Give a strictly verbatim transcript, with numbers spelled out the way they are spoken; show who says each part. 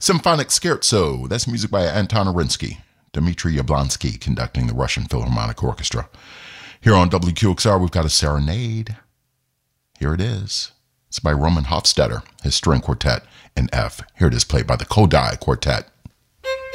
Speaker 1: Symphonic Scherzo, that's music by Anton Arinsky. Dmitry Yablonsky conducting the Russian Philharmonic Orchestra. Here on W Q X R, we've got a serenade. Here it is. It's by Roman Hofstadter, his string quartet in F. Here it is played by the Kodai Quartet.